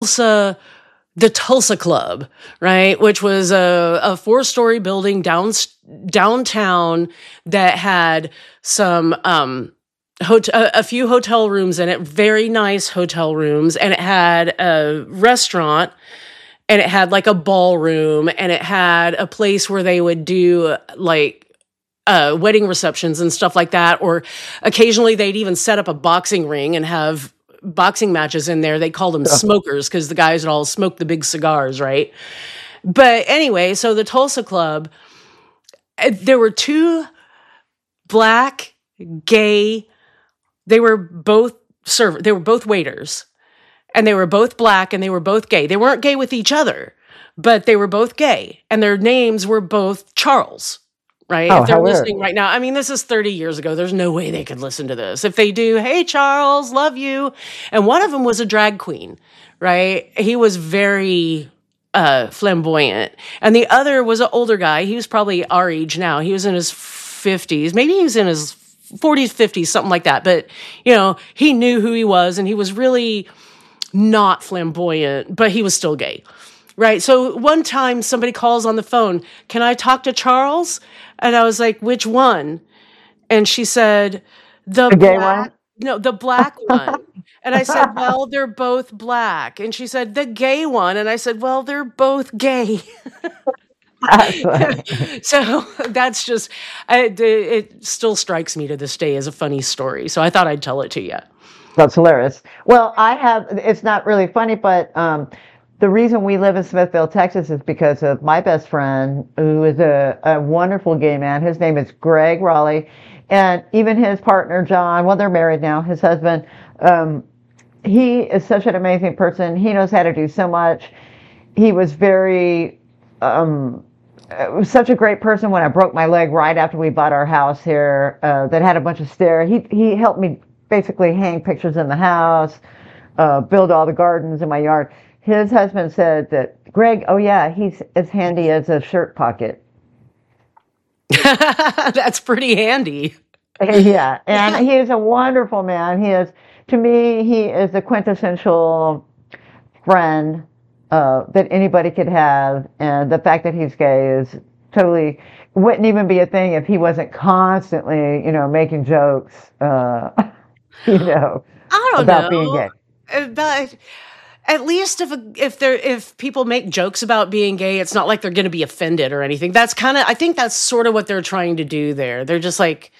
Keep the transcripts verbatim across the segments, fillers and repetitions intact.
Tulsa, the Tulsa Club, right? Which was a, a four-story building down, downtown that had some, um, hot- a, a few hotel rooms in it, very nice hotel rooms. And it had a restaurant, and it had like a ballroom, and it had a place where they would do like, Uh, wedding receptions and stuff like that. Or occasionally they'd even set up a boxing ring and have boxing matches in there. They called them smokers because the guys would all smoke the big cigars, right? But anyway, so the Tulsa Club, uh, there were two black, gay, they were both serv- they were both waiters, and they were both black, and they were both gay. They weren't gay with each other, but they were both gay, and their names were both Charles. Right? Oh, if they're how weird. listening right now, I mean, this is thirty years ago. There's no way they could listen to this. If they do, hey, Charles, love you. And one of them was a drag queen, right? He was very uh, flamboyant. And the other was an older guy. He was probably our age now. He was in his fifties. Maybe he was in his forties, fifties, something like that. But, you know, he knew who he was, and he was really not flamboyant, but he was still gay. Right. So one time somebody calls on the phone, can I talk to Charles? And I was like, which one? And she said, the, The gay black, one? no, the black one. And I said, well, they're both black. And she said, the gay one. And I said, well, they're both gay. That's funny. So that's just, I, it, it still strikes me to this day as a funny story. So I thought I'd tell it to you. That's hilarious. Well, I have, it's not really funny, but um, the reason we live in Smithville, Texas is because of my best friend, who is a, a wonderful gay man. His name is Greg Raleigh. And even his partner, John, well, they're married now, his husband, um, he is such an amazing person. He knows how to do so much. He was very, um, was such a great person when I broke my leg right after we bought our house here uh, that had a bunch of stairs. He, he helped me basically hang pictures in the house, uh, build all the gardens in my yard. His husband said that, Greg, oh yeah, he's as handy as a shirt pocket. That's pretty handy. Yeah, and he is a wonderful man. He is, to me, he is the quintessential friend uh, that anybody could have. And the fact that he's gay is totally, wouldn't even be a thing if he wasn't constantly, you know, making jokes, uh, you know, I don't about know. being gay. Uh, But at least if a, if they're if people make jokes about being gay, it's not like they're going to be offended or anything. That's kind of, I think that's sort of what they're trying to do there. They're just like,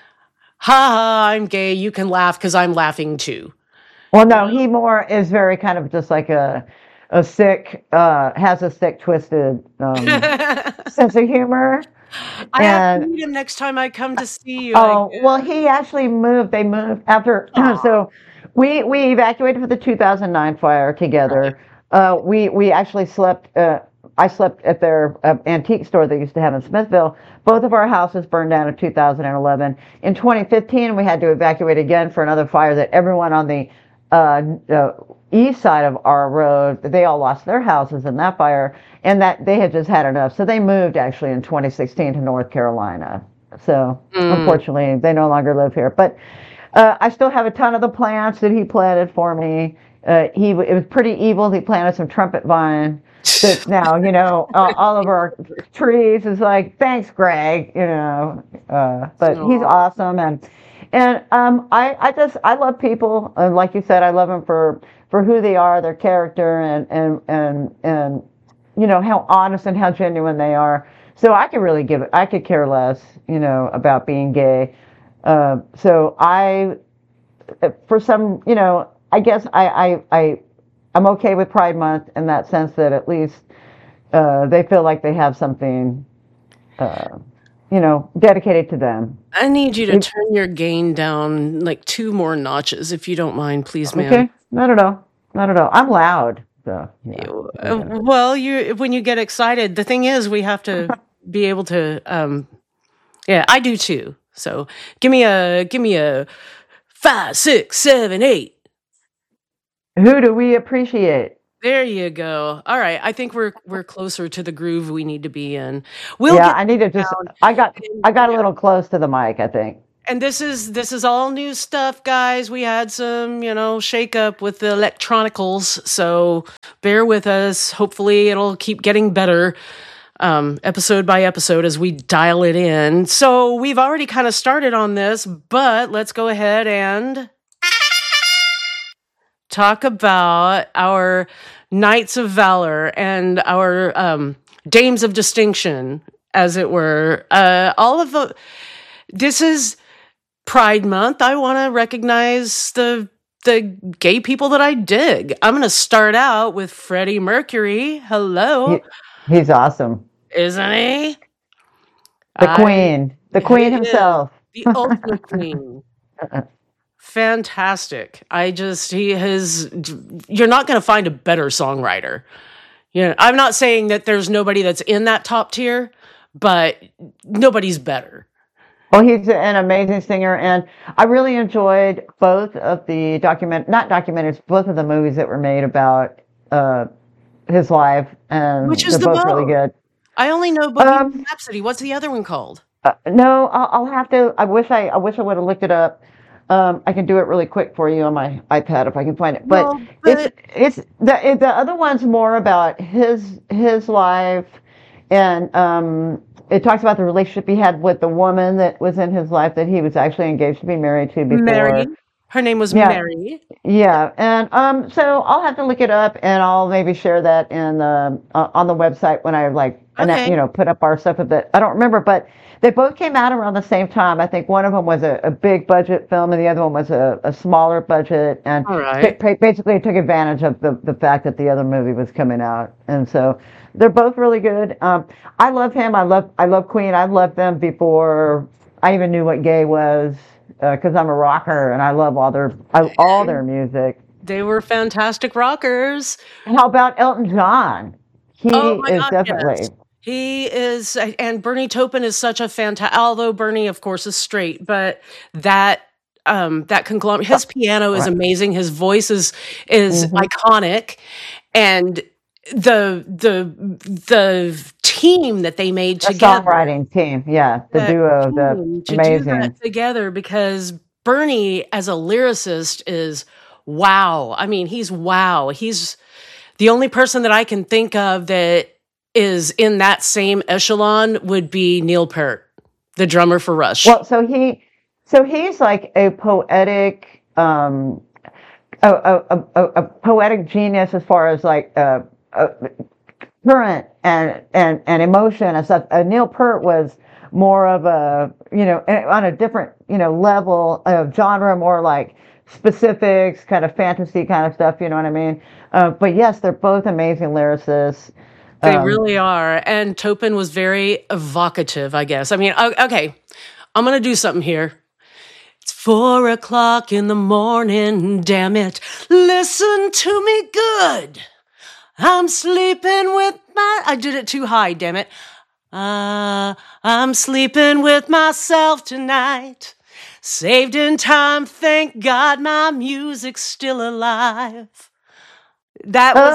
ha ha, I'm gay. You can laugh because I'm laughing too. Well, no, he more is very kind of just like a a sick, uh, has a sick, twisted um, sense of humor. I have to And meet him next time I come to see you. oh, I, well, he actually moved. They moved after, so we we evacuated for the two thousand nine fire together. Uh, we we actually slept. Uh, I slept at their uh, antique store they used to have in Smithville. Both of our houses burned down in two thousand eleven. In twenty fifteen, we had to evacuate again for another fire that everyone on the uh, uh, east side of our road, they all lost their houses in that fire, and that they had just had enough. So they moved actually in twenty sixteen to North Carolina. So Mm. unfortunately, they no longer live here. But uh, I still have a ton of the plants that he planted for me. Uh, he it was pretty evil. He planted some trumpet vine. That's now, you know, uh, all of our trees is like, thanks, Greg, you know, uh, but he's Aw. awesome. And, and, um, I, I just, I love people. And like you said, I love them for, for who they are, their character, and, and, and, and, you know, how honest and how genuine they are. So I could really give it, I could care less, you know, about being gay. Uh, so I, for some, you know, I guess I, I, I, I'm okay with Pride Month in that sense that at least uh, they feel like they have something, uh, you know, dedicated to them. I need you to It- turn your gain down like two more notches, if you don't mind, please, ma'am. okay, not at all, not at all. I'm loud, so yeah. You- uh, well, you when you get excited, the thing is, we have to be able to. Um, yeah, I do too. So give me a give me a five, six, seven, eight. Who do we appreciate? There you go. All right, I think we're we're closer to the groove we need to be in. We'll Yeah, get I need to just. down. I got I got a little close to the mic, I think. And this is this is all new stuff, guys. We had some, you know, shake up with the electronicals, so bear with us. Hopefully it'll keep getting better um, episode by episode as we dial it in. So we've already kind of started on this, but let's go ahead and talk about our Knights of Valor and our um, Dames of Distinction, as it were. Uh, all of the... This is Pride Month. I want to recognize the the gay people that I dig. I'm going to start out with Freddie Mercury. Hello. He, he's awesome. Isn't he? The I, queen. The queen himself. The ultimate queen. Fantastic. I just, he has, you're not going to find a better songwriter. You know, I'm not saying that there's nobody that's in that top tier, but nobody's better. Well, he's an amazing singer, and I really enjoyed both of the document, not documentaries, both of the movies that were made about uh, his life, and which is they're the both boat? really good. I only know Bohemian Um, Rhapsody. What's the other one called? Uh, no, I'll, I'll have to. I wish I, I wish I would have looked it up. Um, I can do it really quick for you on my iPad if I can find it. But, Well, but- it's it's the the other one's more about his his life, and um, it talks about the relationship he had with the woman that was in his life that he was actually engaged to be married to before. Mary. Her name was Yeah. Mary. Yeah, and um, so I'll have to look it up, and I'll maybe share that in the uh, on the website when I like, and Okay. you know, put up our stuff a bit. I don't remember, but they both came out around the same time. I think one of them was a, a big budget film, and the other one was a, a smaller budget, and All right. ba- basically took advantage of the the fact that the other movie was coming out, and so they're both really good. Um, I love him. I love I love Queen. I loved them before I even knew what gay was. Because I'm a rocker and I love all their I, all their music. They were fantastic rockers. How about Elton John? He Oh my is God, definitely. yes. He is, and Bernie Taupin is such a fantastic, although Bernie, of course, is straight, but that um, that conglomerate, his piano is Right. amazing. His voice is is Mhm. iconic, and the the the team that they made The together, songwriting team, yeah, the that duo, the team to do amazing. that together, because Bernie as a lyricist is wow. I mean, he's wow. He's the only person that I can think of that is in that same echelon would be Neil Peart, the drummer for Rush. Well, so he, so he's like a poetic, um, a, a, a, a poetic genius as far as like uh, uh, current and and and emotion and stuff. Uh, Neil Peart was more of a, you know, on a different, you know, level of genre, more like specifics, kind of fantasy kind of stuff. You know what I mean? Uh, but yes, they're both amazing lyricists. They Um, really are. And Taupin was very evocative, I guess. I mean, o- okay, I'm going to do something here. It's four o'clock in the morning, damn it. Listen to me good. I'm sleeping with my... I did it too high, damn it. Uh, I'm sleeping with myself tonight. Saved in time, thank God my music's still alive. That was...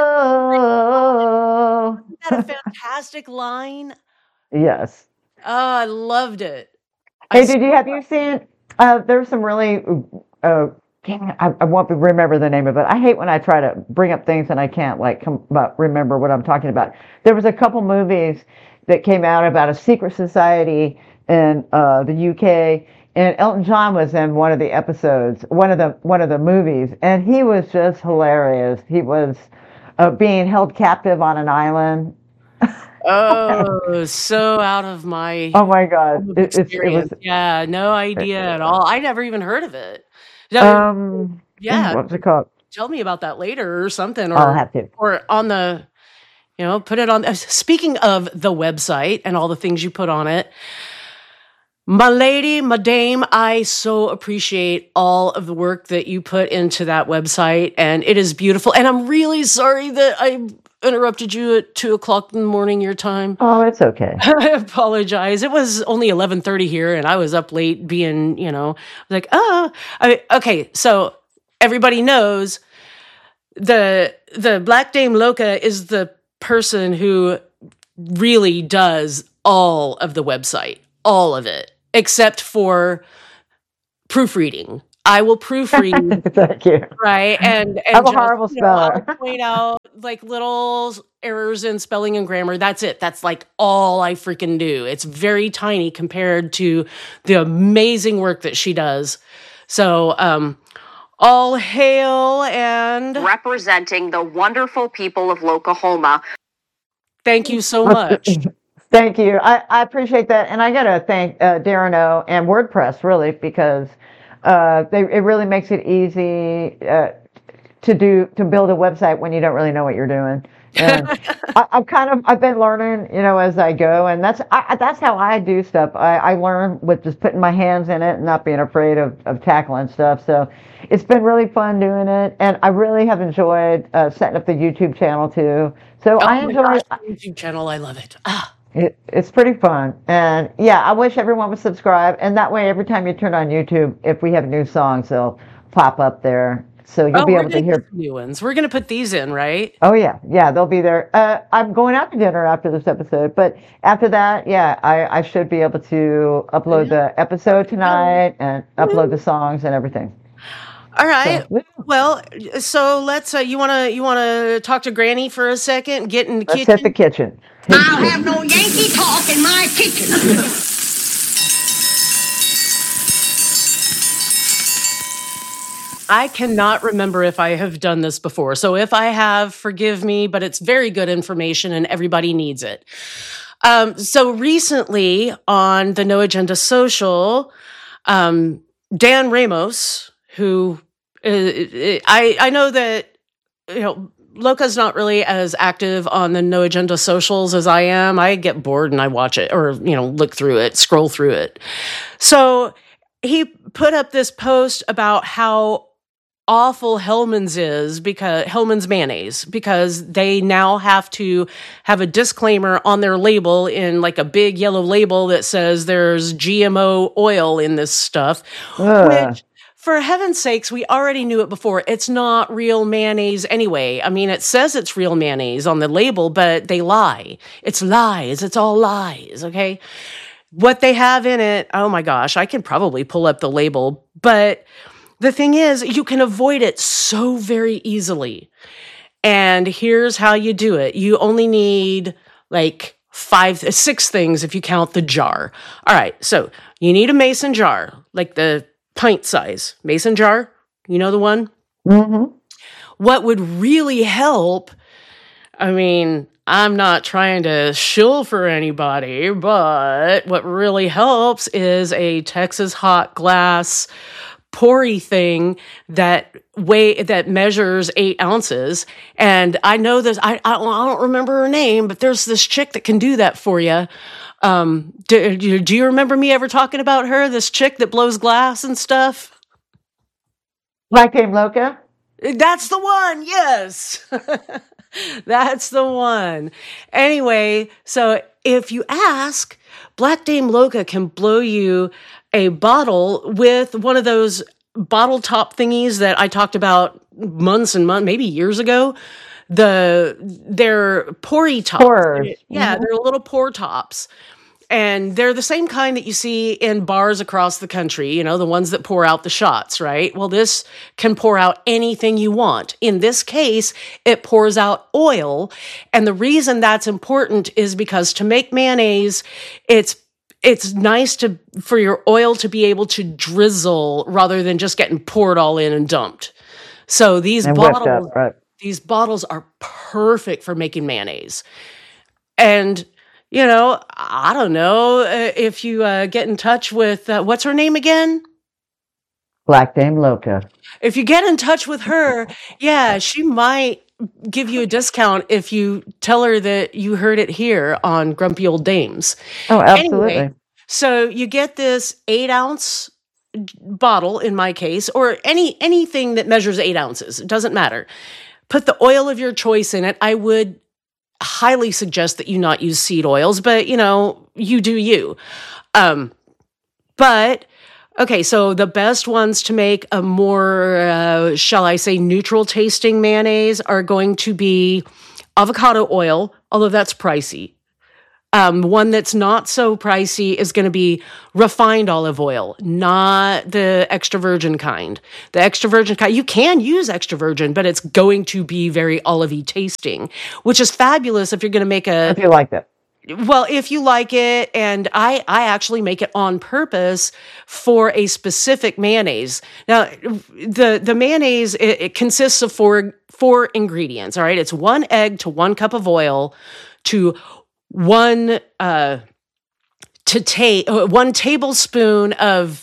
Oh, Isn't that a fantastic line? yes. Oh, I loved it. Hey, I did you have you seen? Uh, there's some really. Uh, dang it, I, I won't remember the name of it. I hate when I try to bring up things and I can't like come about remember what I'm talking about. There was a couple movies that came out about a secret society in uh, the U K, and Elton John was in one of the episodes, one of the one of the movies, and he was just hilarious. He was uh, being held captive on an island. Oh, so out of my Oh my God! It, it's, it was. experience. Yeah, no idea at all. I never even heard of it. No, Um, yeah, what's it called? tell me about that later or something, I'll or have to. or on the, you know, put it on. uh, Speaking of the website and all the things you put on it, my lady, my dame, I so appreciate all of the work that you put into that website, and it is beautiful. And I'm really sorry that I interrupted you at two o'clock in the morning your time. Oh, it's okay. I apologize. It was only eleven thirty here, and I was up late being, you know, like, oh, I, okay. So everybody knows the the Black Dame Loca is the person who really does all of the website, all of it. except for proofreading. I will proofread. Thank you. Right. And, and I'm a just, horrible you know, I'll speller. point out like little errors in spelling and grammar. That's it. That's like all I freaking do. It's very tiny compared to the amazing work that she does. So, um, all hail and representing the wonderful people of Lokahoma. Thank you so much. Thank you. I, I appreciate that. And I got to thank uh, Darren O and WordPress, really, because uh, they, it really makes it easy uh, to do to build a website when you don't really know what you're doing. And I, I've kind of I've been learning, you know, as I go, and that's I, that's how I do stuff. I, I learn with just putting my hands in it and not being afraid of, of tackling stuff. So it's been really fun doing it, and I really have enjoyed uh, setting up the YouTube channel too. So Oh I my enjoy. gosh, the YouTube channel. I love it. Ah. It, it's pretty fun. And yeah, I wish everyone would subscribe. And that way, every time you turn on YouTube, if we have new songs, they'll pop up there. So you'll Oh, be we're able to gonna hear. get some new ones. We're gonna put these in, right? Oh, yeah. Yeah, they'll be there. Uh, I'm going out to dinner after this episode. But after that, yeah, I, I should be able to upload the episode tonight and upload the songs and everything. All right. So, Well, so let's. Uh, you wanna you wanna talk to Granny for a second? Get in the let's kitchen. hit the kitchen. Hit the I'll kitchen. have no Yankee talk in my kitchen. I cannot remember if I have done this before. So if I have, forgive me, but it's very good information and everybody needs it. Um, so recently on the No Agenda Social, um, Dan Ramos, who uh, I I know that you know Loca's not really as active on the No Agenda Socials as I am. I get bored and I watch it, or you know, look through it, scroll through it. So he put up this post about how awful Hellman's is because Hellman's mayonnaise, because they now have to have a disclaimer on their label in like a big yellow label that says there's G M O oil in this stuff, Ugh. which for heaven's sakes, we already knew it before. It's not real mayonnaise anyway. I mean, it says it's real mayonnaise on the label, but they lie. It's lies. It's all lies. Okay. What they have in it, oh my gosh, I can probably pull up the label, but the thing is, you can avoid it so very easily. And here's how you do it. You only need like five, six things if you count the jar. All right. So you need a mason jar, like the pint size mason jar. You know the one? Mm-hmm. What would really help, I mean, I'm not trying to shill for anybody, but what really helps is a Texas hot glass Pori thing that weigh that measures eight ounces. And I know this, I, I, I don't remember her name, but there's this chick that can do that for you. Um, do, do you remember me ever talking about her? This chick that blows glass and stuff? Black Dame Loca? That's the one. Yes. That's the one. Anyway, so if you ask, Black Dame Loca can blow you a bottle with one of those bottle top thingies that I talked about months and months, maybe years ago. The they're Pori tops. Pourers. Yeah, Mhm. they're little pour tops. And they're the same kind that you see in bars across the country, you know, the ones that pour out the shots, right? Well, this can pour out anything you want. In this case, it pours out oil. And the reason that's important is because to make mayonnaise, it's it's nice to for your oil to be able to drizzle rather than just getting poured all in and dumped. So these And whipped bottles, up, right? these bottles are perfect for making mayonnaise. And you know, I don't know uh, if you uh, get in touch with, uh, what's her name again? Black Dame Loca. If you get in touch with her, yeah, she might give you a discount if you tell her that you heard it here on Grumpy Old Dames. Oh, absolutely. Anyway, so you get this eight ounce bottle in my case, or any anything that measures eight ounces. It doesn't matter. Put the oil of your choice in it. I would highly suggest that you not use seed oils, but you know, you do you. Um, but okay, so the best ones to make a more, uh, shall I say, neutral tasting mayonnaise are going to be avocado oil, although that's pricey. Um, one that's not so pricey is going to be refined olive oil, not the extra virgin kind. The extra virgin kind, you can use extra virgin, but it's going to be very olivey tasting, which is fabulous if you're going to make a. If you like it. Well, if you like it, and I, I actually make it on purpose for a specific mayonnaise. Now, the the mayonnaise it, it consists of four four ingredients. All right, it's one egg to one cup of oil to one uh, to take uh, one tablespoon of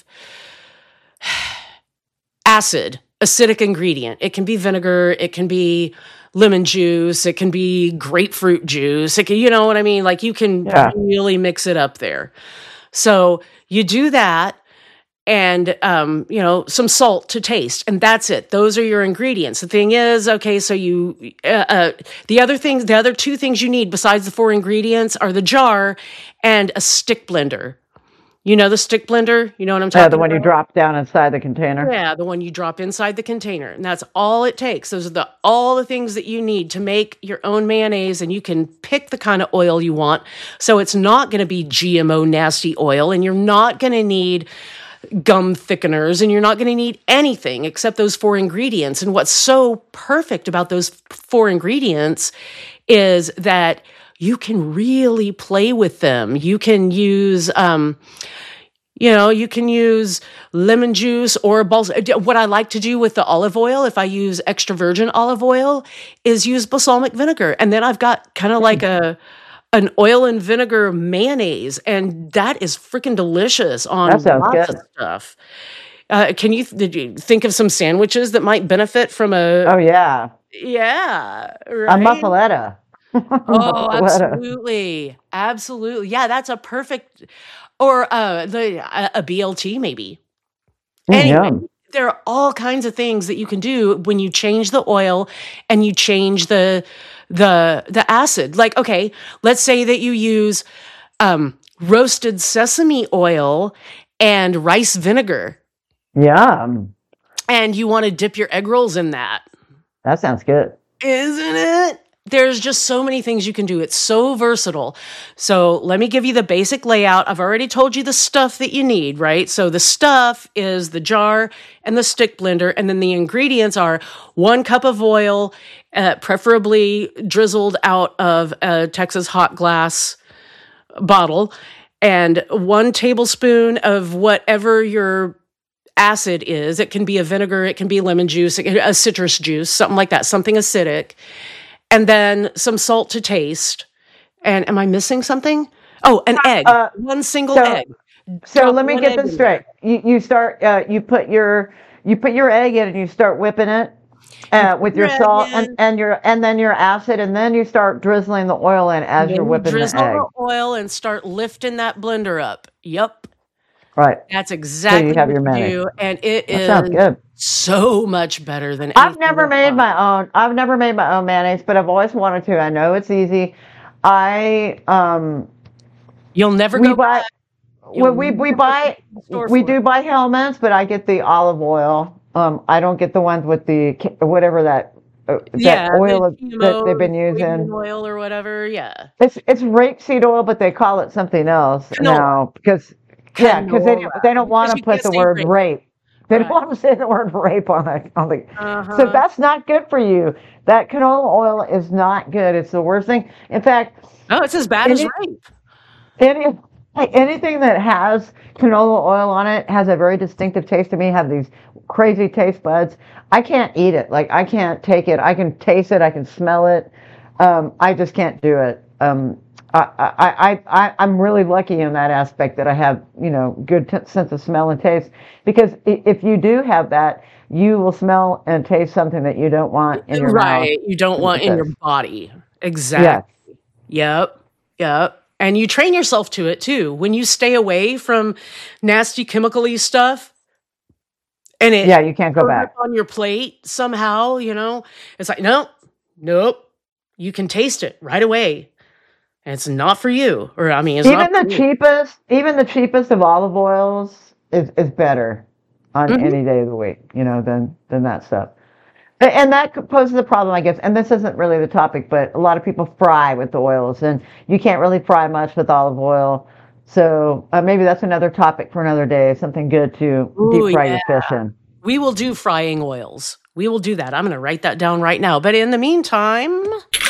acid, acidic ingredient. It can be vinegar. It can be lemon juice. It can be grapefruit juice. It can, you know what I mean? Like you can Yeah. really mix it up there. So you do that and, um, you know, some salt to taste, and that's it. Those are your ingredients. The thing is, okay, so you, uh, uh, the other things, the other two things you need besides the four ingredients are the jar and a stick blender. You know the stick blender? You know what I'm talking Yeah, about? the one you drop down inside the container. Yeah, the one you drop inside the container. And that's all it takes. Those are the all the things that you need to make your own mayonnaise, and you can pick the kind of oil you want. So it's not going to be G M O nasty oil, and you're not going to need gum thickeners, and you're not going to need anything except those four ingredients. And what's so perfect about those four ingredients is that you can really play with them. You can use, um, you know, you can use lemon juice or balls. What I like to do with the olive oil, if I use extra virgin olive oil, is use balsamic vinegar. And then I've got kind of like a an oil and vinegar mayonnaise, and that is freaking delicious on That sounds lots good. of stuff. Uh, can you, did you think of some sandwiches that might benefit from a, Oh yeah, yeah, a right? muffaletta. Oh, Muffaletta. absolutely. Absolutely. Yeah, that's a perfect, or uh, the a, a B L T maybe. Mm, Anyway, yum. there are all kinds of things that you can do when you change the oil and you change the the the acid. Like, okay, let's say that you use um, roasted sesame oil and rice vinegar, Yum. and you want to dip your egg rolls in that. That sounds good. Isn't it? There's just so many things you can do. It's so versatile. So let me give you the basic layout. I've already told you the stuff that you need, right? So the stuff is the jar and the stick blender, and then the ingredients are one cup of oil, uh, preferably drizzled out of a Texas hot glass bottle, and one tablespoon of whatever your acid is. It can be a vinegar, it can be lemon juice, a citrus juice, something like that, something acidic. And then some salt to taste. And am I missing something? Oh, an egg. Uh, one single so- egg. So Drop let me one get egg this in straight. You you start uh, you put your you put your egg in and you start whipping it uh, with your your egg salt in. and, and your and then your acid, and then you start drizzling the oil in as Then you're you whipping the drizzle egg. the oil and start lifting that blender up. Yep. Right. That's exactly have what your you mayonnaise. do. And it That is sounds good. so much better than I've anything never else. made my own. I've never made my own mayonnaise, but I've always wanted to. I know it's easy. I um You'll never we go buy back. well, we we buy store we for do it. buy Hellmann's, but I get the olive oil. Um, I don't get the ones with the ca- whatever that uh, Yeah, that oil the of- that they've been G M O, soybean using. oil or whatever. Yeah. It's it's rapeseed oil, but they call it something else Canola. now because yeah, because they Canola. they don't want Because to you put can't the say word rape. rape. They don't Right. want to say the word rape on the on the. So Uh-huh. that's not good for you. That canola oil is not good. It's the worst thing. In fact, Oh, it's as bad as Any- rape. any like, anything that has canola oil on it has a very distinctive taste to me. Have these crazy taste buds. I can't eat it. Like I can't take it. I can taste it. I can smell it. Um, I just can't do it. Um, I, I, I, I, I'm really lucky in that aspect that I have, you know, good t- sense of smell and taste. Because i- if you do have that, you will smell and taste something that you don't want in your mouth. Right. You don't want in your Yes. body. Exactly. Yes. Yep. Yep. And you train yourself to it too. When you stay away from nasty chemically stuff and it Yeah, you can't go shows back. up on your plate somehow, you know, it's like, nope, nope. You can taste it right away. And it's not for you. Or I mean, it's Even not the for you. cheapest, even the cheapest of olive oils is, is better on Mhm. any day of the week, you know, than than that stuff. A- And that could- poses a problem, I guess. And this isn't really the topic, but a lot of people fry with the oils, and you can't really fry much with olive oil. So uh, maybe that's another topic for another day. Something good to Ooh, deep fry yeah. your fish in. We will do frying oils. We will do that. I'm going to write that down right now. But in the meantime,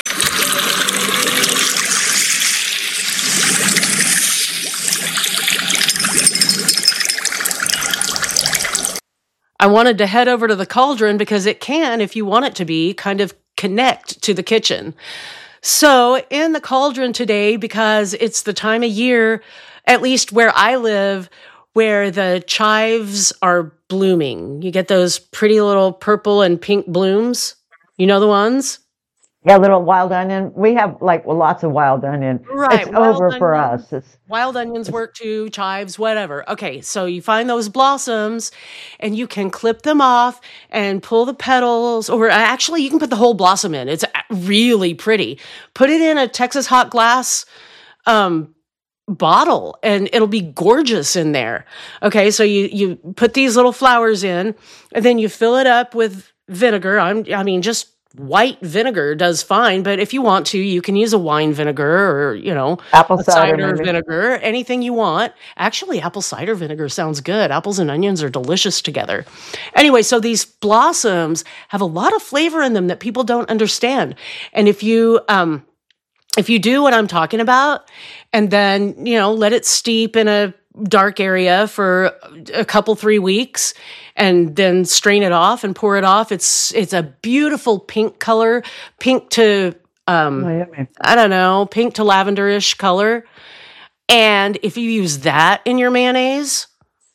I wanted to head over to the cauldron because it can, if you want it to be, kind of connect to the kitchen. So in the cauldron today, because it's the time of year, at least where I live, where the chives are blooming. You get those pretty little purple and pink blooms. You know the ones? Yeah, little wild onion. We have like well, lots of wild onion. Right. It's Wild over for onions. us. It's Wild onions work too, chives, whatever. Okay, so you find those blossoms and you can clip them off and pull the petals, or actually you can put the whole blossom in. It's really pretty. Put it in a Texas hot glass um, bottle and it'll be gorgeous in there. Okay, so you, you put these little flowers in and then you fill it up with vinegar. I'm, I mean, just white vinegar does fine, but if you want to, you can use a wine vinegar or, you know, apple a cider, cider maybe. vinegar, anything you want. Actually, apple cider vinegar sounds good. Apples and onions are delicious together. Anyway, so these blossoms have a lot of flavor in them that people don't understand. And if you, um, if you do what I'm talking about, and then, you know, let it steep in a dark area for a couple, three weeks, and then strain it off and pour it off. It's it's a beautiful pink color, pink to, um, Oh, yummy. I don't know, pink to lavenderish color. And if you use that in your mayonnaise,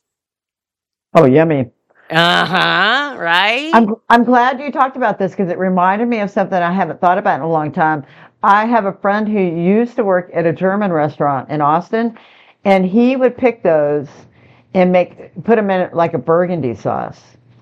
Oh, yummy. uh-huh, right? I'm I'm glad you talked about this because it reminded me of something I haven't thought about in a long time. I have a friend who used to work at a German restaurant in Austin, and he would pick those and make put them in like a burgundy sauce.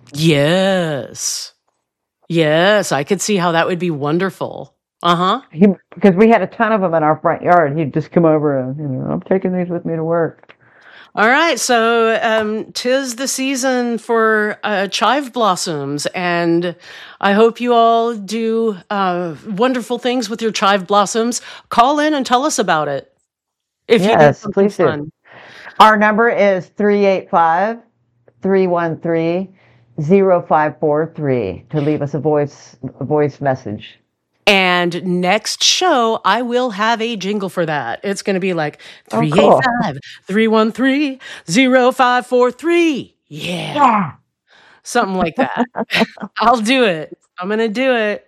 Yes. Yes, I could see how that would be wonderful. Uh-huh. He because we had a ton of them in our front yard. He'd just come over and you know, I'm taking these with me to work. All right, so um, 'tis the season for uh, chive blossoms, and I hope you all do uh, wonderful things with your chive blossoms. Call in and tell us about it if you did Yes, something please do. fun. Our number is three eight five, three one three, zero five four three to leave us a voice a voice message. And next show, I will have a jingle for that. It's going to be like Oh, three cool. eight five, three one three, zero five four three. Yeah, Yeah. something like that. I'll do it. I'm going to do it.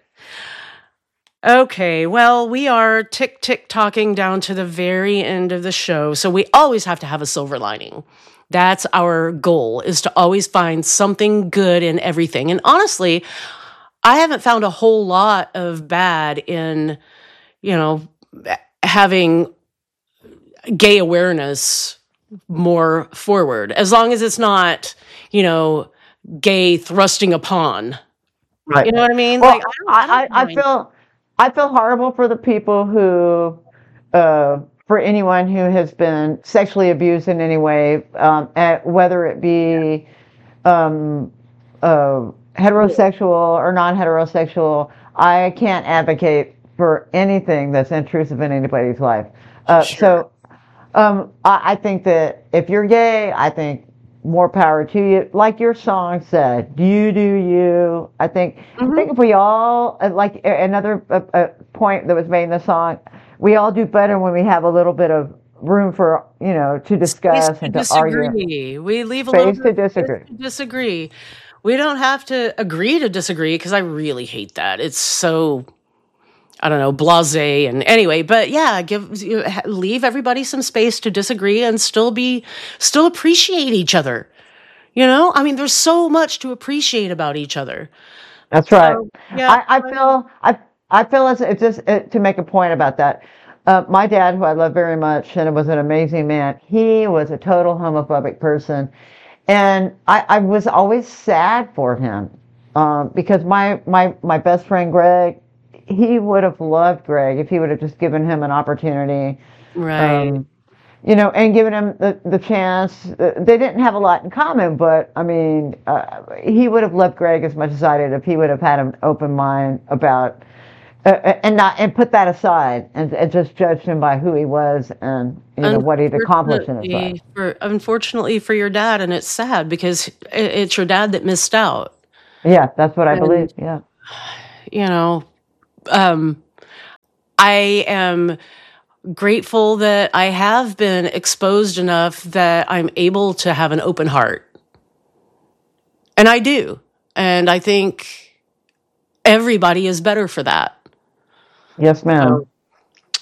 Okay, well, we are tick tick talking down to the very end of the show. So we always have to have a silver lining. That's our goal, is to always find something good in everything. And honestly, I haven't found a whole lot of bad in, you know, having gay awareness more forward, as long as it's not, you know, gay thrusting upon. Right. You know what I mean? Well, Like, I, don't, I, I, don't I, I mind. feel I feel horrible for the people who, uh, for anyone who has been sexually abused in any way, um, at, whether it be um, uh, heterosexual or non-heterosexual. I can't advocate for anything that's intrusive in anybody's life. Uh, Sure. So um, I, I think that if you're gay, I think more power to you. Like your song said, you do you. I think I think if we all uh, like a- another uh, uh, point that was made in the song, we all do better when we have a little bit of room for you know to Space discuss to and to argue. disagree. We leave a little Space bit to of space disagree. to disagree. We don't have to agree to disagree, because I really hate that. It's so, I don't know, blasé. And anyway, but yeah, give you- ha- leave everybody some space to disagree and still be, still appreciate each other. You know, I mean, there's so much to appreciate about each other. That's right. So yeah, I, I feel I I feel it's, it's just uh to make a point about that. Uh, my dad, who I love very much, and was an amazing man, he was a total homophobic person, and I, I was always sad for him um, because my my my best friend Greg, he would have loved Greg if he would have just given him an opportunity. right. Um, you know, and giving him the, the chance. They didn't have a lot in common, but I mean, uh, he would have loved Greg as much as I did if he would have had an open mind about, uh, and not and put that aside and, and just judged him by who he was and you know what he'd accomplished in his life. For, unfortunately for your dad, and it's sad because it, it's your dad that missed out. Yeah, that's what I and, believe. Yeah, you know, um, I am grateful that I have been exposed enough that I'm able to have an open heart. And I do. And I think everybody is better for that. Yes, ma'am. So,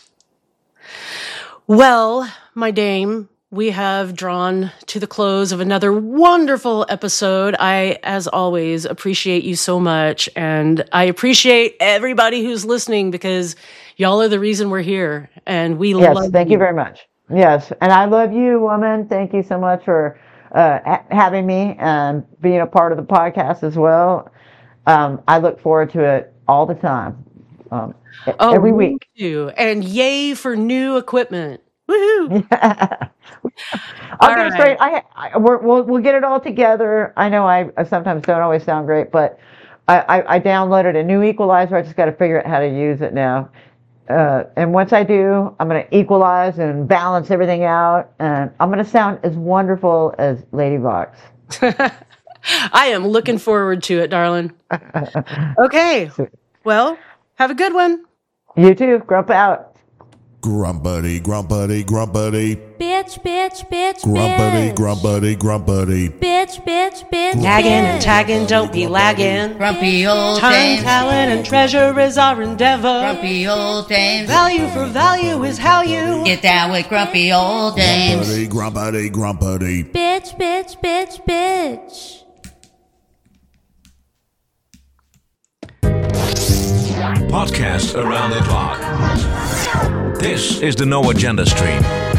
well, my dame, we have drawn to the close of another wonderful episode. I, as always, appreciate you so much. And I appreciate everybody who's listening because y'all are the reason we're here. And we yes, love thank you. you very much. Yes, and I love you, woman. Thank you so much for uh, ha- having me and being a part of the podcast as well. Um, I look forward to it all the time, um, oh, every week. Too. And yay for new equipment. Woohoo! I'll get it straight. I, I we're, we'll we'll get it all together. I know I, I sometimes don't always sound great, but I, I, I downloaded a new equalizer. I just got to figure out how to use it now. Uh, and once I do, I'm going to equalize and balance everything out, and I'm going to sound as wonderful as Lady Vox. I am looking forward to it, darling. Okay. Well, have a good one. You too. Grump out. Grumpity, grumpity, grumpity. Bitch, bitch, bitch, Grumpity, bitch. grumpity, grumpity. Bitch, bitch, bitch, Nagging and bitch. tagging, don't be lagging. Grumpy old Time, dames. talent, and treasure is our endeavor. Grumpy old dames. Value for value is how you Get down with grumpy old dames. Grumpity, grumpity, grumpity. Bitch, bitch, bitch, bitch. Podcasts around the clock. This is the No Agenda Stream.